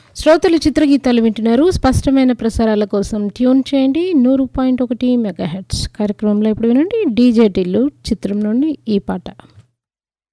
శ్రోతలు చిత్రగీతాలు వింటున్నారు. స్పష్టమైన ప్రసారాల కోసం ట్యూన్ చేయండి 100.1 మెగాహెర్ట్జ్. కార్యక్రమంలో ఇప్పుడు వినండి డీజే టిల్లు చిత్రం నుండి ఈ పాట.